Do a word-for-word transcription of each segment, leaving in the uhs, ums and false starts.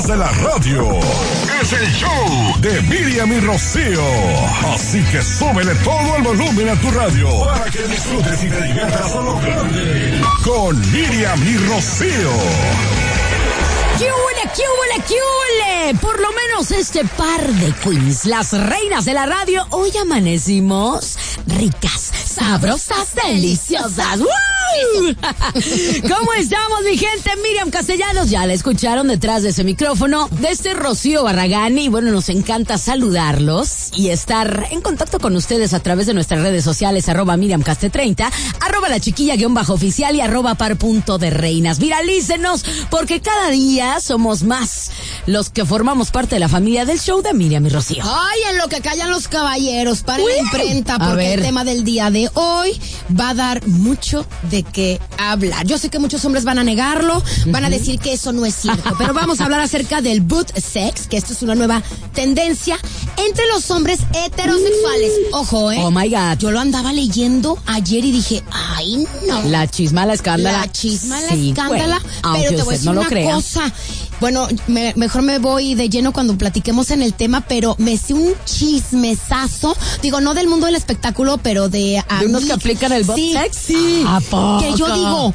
De la radio. Es el show de Miriam y Rocío. Así que súbele todo el volumen a tu radio para que disfrutes y te diviertas a lo grande con Miriam y Rocío. ¡Qué hule, qué hule, qué hule! Por lo menos este par de queens, las reinas de la radio, hoy amanecimos ricas, sabrosas, deliciosas. ¡Woo! ¿Cómo estamos, mi gente? Miriam Castellanos, ya la escucharon detrás de ese micrófono, de este Rocío Barragán, y bueno, nos encanta saludarlos y estar en contacto con ustedes a través de nuestras redes sociales, arroba Miriam Caste treinta, arroba la chiquilla guión bajo oficial y arroba par punto de reinas. Viralícenos, porque cada día somos más los que formamos parte de la familia del show de Miriam y Rocío. Ay, en lo que callan los caballeros, para la imprenta, porque el tema del día de hoy va a dar mucho de qué hablar. Yo sé que muchos hombres van a negarlo, uh-huh. van a decir que eso no es cierto, pero vamos a hablar acerca del boot sex, que esto es una nueva tendencia entre los hombres heterosexuales. Ojo, eh. Oh my God. Yo lo andaba leyendo ayer y dije, ay, no. La chisma, la escándala. La chisma, la sí, escándala. Bueno, pero te voy a decir no una lo crea. cosa. Bueno, me, mejor me voy de lleno cuando platiquemos en el tema, pero me sé un chismesazo. Digo, no del mundo del espectáculo, pero de... ¿De unos que aplican el boot sí, sex? Sí. ¿A poco? Que yo digo...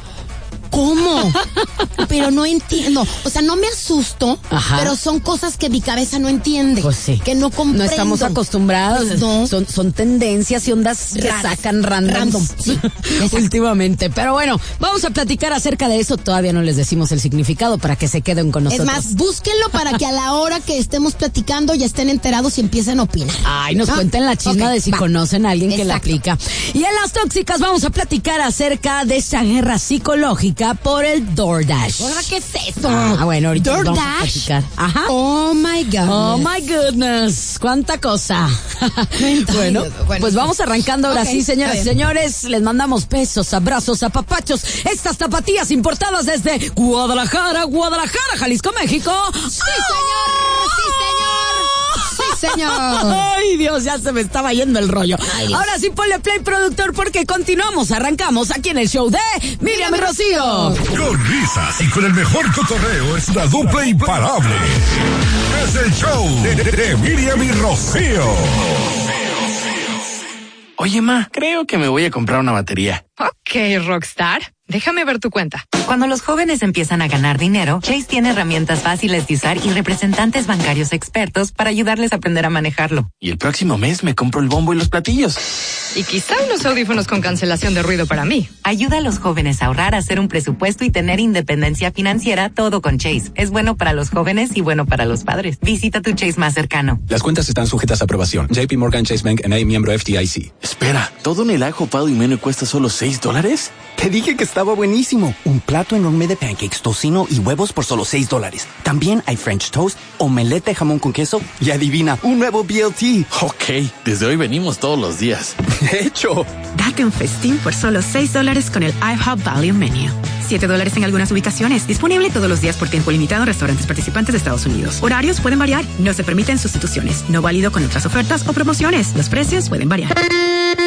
¿Cómo? Pero no entiendo. O sea, no me asusto, Ajá. pero son cosas que mi cabeza no entiende. Pues sí. Que no comprendo. No estamos acostumbrados. Pues no. Son, son tendencias y ondas que Raras. sacan random. Random. Sí. Últimamente. Pero bueno, vamos a platicar acerca de eso. Todavía no les decimos el significado para que se queden con nosotros. Es más, búsquenlo para que a la hora que estemos platicando ya estén enterados y empiecen a opinar. Ay, nos ¿Ah? cuenten la chisma okay, de si va. conocen a alguien Exacto. que la aplica. Y en Las Tóxicas vamos a platicar acerca de esa guerra psicológica por el DoorDash. ¿Ahora qué es eso? Ah, bueno, ahorita DoorDash. Vamos a platicar. Ajá. Oh my goodness. Oh my goodness. Cuánta cosa. bueno, bueno, pues vamos arrancando ahora okay, sí, señoras y señores. Les mandamos besos, abrazos, apapachos. Estas tapatías importadas desde Guadalajara, Guadalajara, Jalisco, México. Sí, señor. Sí, señor. Sí, señor. Ay, Dios, ya se me estaba yendo el rollo. Ay, ahora sí, ponle play, productor, porque continuamos, arrancamos aquí en el show de Miriam y Rocío. Con risas y con el mejor cotorreo, es la dupla imparable. Es el show de, de, de Miriam y Rocío. Oye, ma, creo que me voy a comprar una batería. Ok, Rockstar. Déjame ver tu cuenta. Cuando los jóvenes empiezan a ganar dinero, Chase tiene herramientas fáciles de usar y representantes bancarios expertos para ayudarles a aprender a manejarlo. Y el próximo mes me compro el bombo y los platillos. Y quizá unos audífonos con cancelación de ruido para mí. Ayuda a los jóvenes a ahorrar, a hacer un presupuesto y tener independencia financiera, todo con Chase. Es bueno para los jóvenes y bueno para los padres. Visita tu Chase más cercano. Las cuentas están sujetas a aprobación. J P Morgan Chase Bank N A, miembro F D I C. Espera, ¿todo en el ajo, pado y meno cuesta solo seis dólares? Te dije que estaba buenísimo. Un plato enorme de pancakes, tocino y huevos por solo seis dólares. También hay French toast, omelette de jamón con queso y adivina, un nuevo B L T. Ok, desde hoy venimos todos los días. De hecho. Date un festín por solo seis dólares con el IHOP Value Menu. siete dólares en algunas ubicaciones. Disponible todos los días por tiempo limitado en restaurantes participantes de Estados Unidos. Horarios pueden variar. No se permiten sustituciones. No válido con otras ofertas o promociones. Los precios pueden variar.